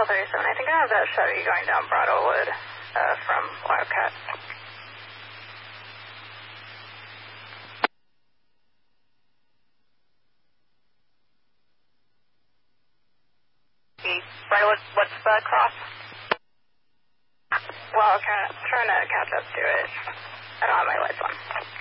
37. I think I have that Chevy going down Broadwood from Wildcat. Broadwood, what's the cross? Wildcat, trying to catch up to it. I don't have my lights on.